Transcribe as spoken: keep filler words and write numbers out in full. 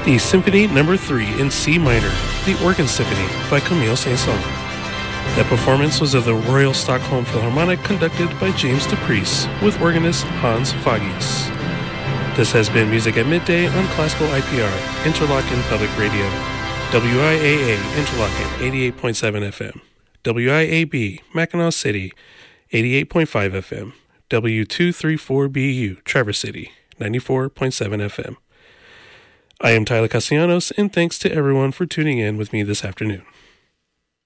The Symphony Number three in C minor, The Organ Symphony by Camille Saint-Saëns. That performance was of the Royal Stockholm Philharmonic conducted by James DePriest with organist Hans Fagius. This has been Music at Midday on Classical I P R, Interlochen Public Radio. W I A A, Interlochen, eighty-eight point seven F M. W I A B, Mackinac City, eighty-eight point five F M. W two thirty-four B U, Traverse City, ninety-four point seven F M. I am Tyler Castellanos, and thanks to everyone for tuning in with me this afternoon.